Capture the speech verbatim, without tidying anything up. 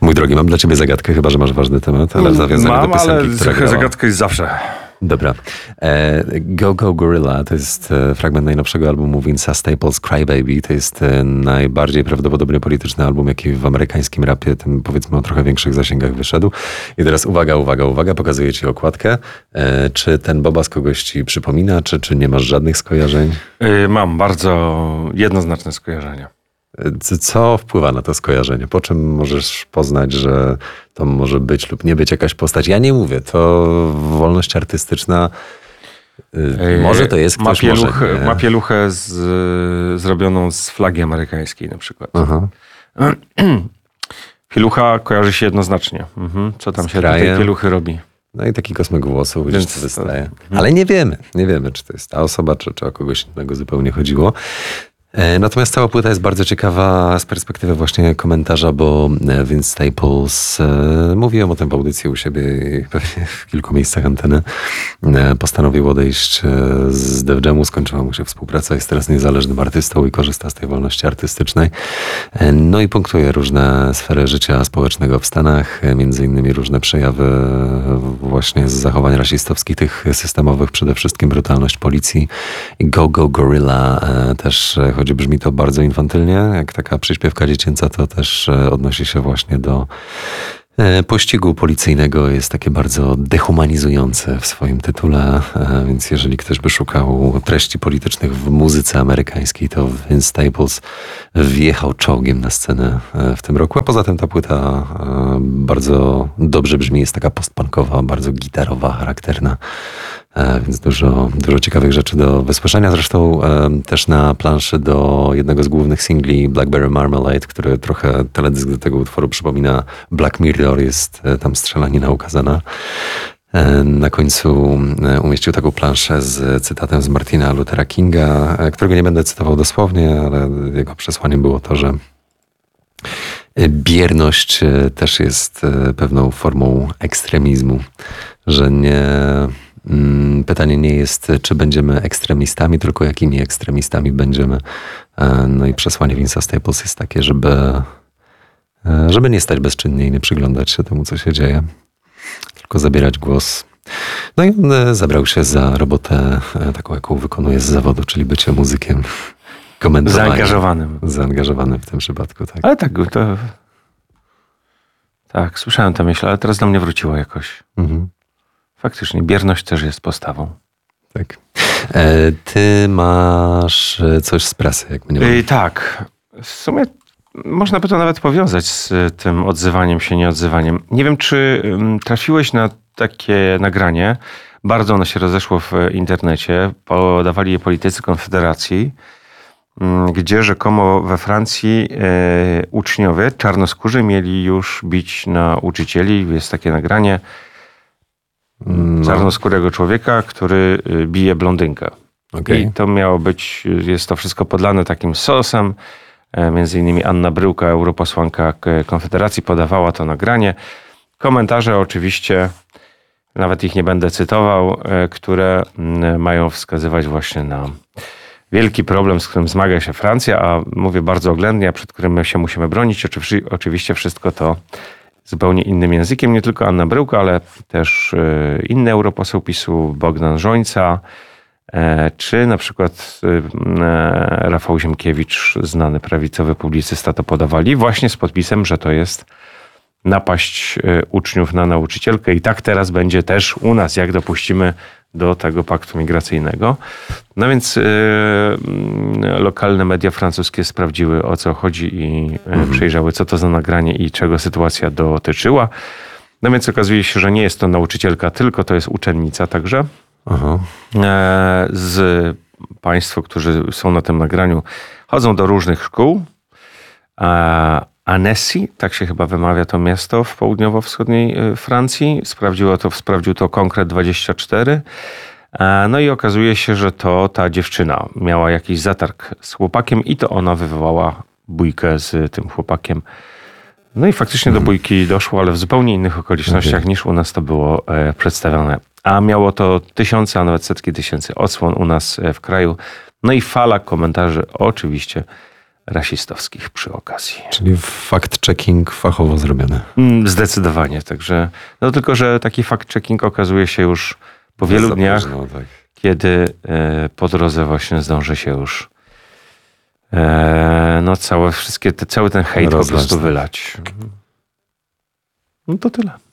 Mój drogi, mam dla ciebie zagadkę, chyba że masz ważny temat, ale w nawiązaniu Mam, do piosenki, ale która grała. zagadka jest zawsze. Dobra. E, Go Go Gorilla to jest e, fragment najnowszego albumu Vince'a Staples, Cry Baby. To jest e, najbardziej prawdopodobnie polityczny album, jaki w amerykańskim rapie, tym powiedzmy o trochę większych zasięgach wyszedł. I teraz uwaga, uwaga, uwaga, pokazuję ci okładkę. E, czy ten Bobas kogoś ci przypomina, czy, czy nie masz żadnych skojarzeń? Yy, mam bardzo jednoznaczne skojarzenia. E, Co wpływa na to skojarzenie? Po czym możesz poznać, że to może być lub nie być jakaś postać? Ja nie mówię, to wolność artystyczna. Yy, może to jest ktoś, ma pieluch, może nie. Ma pieluchę z, zrobioną z flagi amerykańskiej na przykład. Aha. Pielucha kojarzy się jednoznacznie. Mhm. Co tam Z się do krajem. tej pieluchy robi? No i taki kosmyk włosów, gdzieś Więc to wystaje. to- mhm. Ale nie wiemy, nie wiemy, czy to jest ta osoba, czy, czy o kogoś innego zupełnie chodziło. E, Natomiast cała płyta jest bardzo ciekawa z perspektywy właśnie komentarza, bo e, Vince Staples, e, mówiłem o tym w audycji u siebie i pewnie w kilku miejscach anteny, e, postanowił odejść e, z Def Jamu, skończyła mu się współpraca, jest teraz niezależnym artystą i korzysta z tej wolności artystycznej. E, No i punktuje różne sfery życia społecznego w Stanach, e, między innymi różne przejawy e, właśnie z zachowań rasistowskich, tych systemowych, przede wszystkim brutalność policji. I Go Go Gorilla e, też, e, choć brzmi to bardzo infantylnie, jak taka przyśpiewka dziecięca, to też e, odnosi się właśnie do e, pościgu policyjnego. Jest takie bardzo dehumanizujące w swoim tytule, e, więc jeżeli ktoś by szukał treści politycznych w muzyce amerykańskiej, to Vince Staples wjechał czołgiem na scenę e, w tym roku. A poza tym ta płyta e, bardzo dobrze brzmi, jest taka postpunkowa, bardzo gitarowa, charakterna. E, Więc dużo, dużo ciekawych rzeczy do wysłyszenia. Zresztą e, też na planszy do jednego z głównych singli Blackberry Marmalade, który trochę teledysk do tego utworu przypomina Black Mirror, jest e, tam strzelanina ukazana. E, Na końcu e, umieścił taką planszę z cytatem z Martina Luthera Kinga, e, którego nie będę cytował dosłownie, ale jego przesłaniem było to, że bierność e, też jest e, pewną formą ekstremizmu, że nie... Mm, Pytanie nie jest, czy będziemy ekstremistami, tylko jakimi ekstremistami będziemy. E, No i przesłanie Vince'a Staples jest takie, żeby, e, żeby nie stać bezczynnie i nie przyglądać się temu, co się dzieje, tylko zabierać głos. No i on e, zabrał się za robotę e, taką, jaką wykonuje z zawodu, czyli bycie muzykiem, komentowaniem. Zaangażowanym. Zaangażowanym w tym przypadku, tak. Ale tak, to... Tak, słyszałem tę myśl, ale teraz do mnie wróciło jakoś. Mhm. Faktycznie, bierność też jest postawą. Tak. E, Ty masz e, coś z prasy, jak mnie Yy, tak. W sumie można by to nawet powiązać z tym odzywaniem się, nieodzywaniem. Nie wiem, czy ym, trafiłeś na takie nagranie. Bardzo ono się rozeszło w internecie. Podawali je politycy Konfederacji, ym, gdzie rzekomo we Francji yy, uczniowie czarnoskórzy mieli już bić nauczycieli. Jest takie nagranie No. czarnoskórego człowieka, który y, bije blondynkę. Okej. I to miało być, jest to wszystko podlane takim sosem. E, Między innymi Anna Bryłka, europosłanka K- Konfederacji, podawała to nagranie. Komentarze oczywiście, nawet ich nie będę cytował, e, które mm, mają wskazywać właśnie na wielki problem, z którym zmaga się Francja, a mówię bardzo oględnie, a przed którym my się musimy bronić. Oczywi- Oczywiście wszystko to zupełnie innym językiem, nie tylko Anna Bryłka, ale też e, inny europoseł PiSu, Bogdan Rzońca, e, czy na przykład e, Rafał Ziemkiewicz, znany prawicowy publicysta, to podawali właśnie z podpisem, że to jest napaść e, uczniów na nauczycielkę i tak teraz będzie też u nas, jak dopuścimy do tego paktu migracyjnego. No więc e, mm, lokalne media francuskie sprawdziły, o co chodzi i e, Mhm. przejrzały, co to za nagranie i czego sytuacja dotyczyła. No więc okazuje się, że nie jest to nauczycielka, tylko to jest uczennica także. Aha. E, z Państwo, którzy są na tym nagraniu, chodzą do różnych szkół. E, Annecy, tak się chyba wymawia to miasto w południowo-wschodniej e, Francji. Sprawdziło to, sprawdził to Konkret dwadzieścia cztery. E, No i okazuje się, że to ta dziewczyna miała jakiś zatarg z chłopakiem i to ona wywołała bójkę z tym chłopakiem. No i faktycznie do bójki doszło, ale w zupełnie innych okolicznościach niż u nas to było e, przedstawione. A miało to tysiące, a nawet setki tysięcy odsłon u nas e, w kraju. No i fala komentarzy oczywiście rasistowskich przy okazji. Czyli fact-checking fachowo zrobiony. Mm, Zdecydowanie. Także, no tylko, że taki fact-checking okazuje się już po wielu Za dniach, późno, tak. kiedy e, po drodze właśnie zdąży się już e, no całe wszystkie, te, cały ten hejt po Rozlać, prostu tak. wylać. No to tyle.